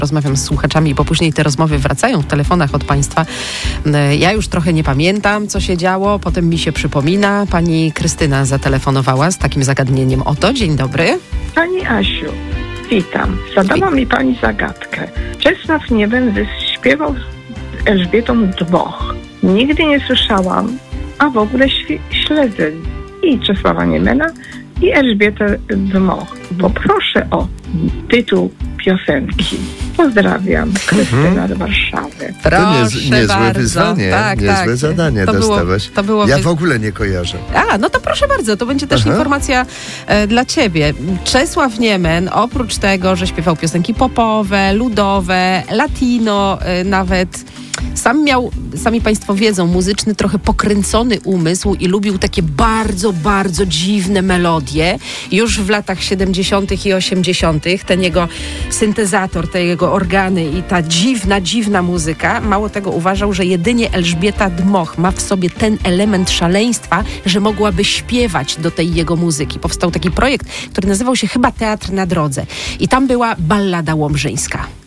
rozmawiam z słuchaczami, bo później te rozmowy wracają w telefonach od państwa. Ja już trochę nie pamiętam, co się działo, potem mi się przypomina. Pani Krystyna zatelefonowała z takim zagadnieniem. Oto, dzień dobry. Pani Asiu, witam. Zadała mi pani zagadkę. Czesław Nieben śpiewał z Elżbietą Dmoch. Nigdy nie słyszałam, a w ogóle śledzę i Czesława Niemena, i Elżbietę Dmoch. Poproszę o tytuł piosenki. Pozdrawiam. Krystyna z Warszawy. Proszę to niezłe bardzo. wyzwanie, niezłe zadanie dostałaś. Ja w ogóle nie kojarzę. No to proszę bardzo, to będzie też informacja dla ciebie. Czesław Niemen, oprócz tego, że śpiewał piosenki popowe, ludowe, latino nawet, sam miał, sami państwo wiedzą, muzyczny, trochę pokręcony umysł i lubił takie bardzo, bardzo dziwne melodie. Już w latach 70. i 80. ten jego syntezator, te jego organy i ta dziwna muzyka, mało tego uważał, że jedynie Elżbieta Dmoch ma w sobie ten element szaleństwa, że mogłaby śpiewać do tej jego muzyki. Powstał taki projekt, który nazywał się chyba Teatr na drodze. I tam była ballada łomżyńska.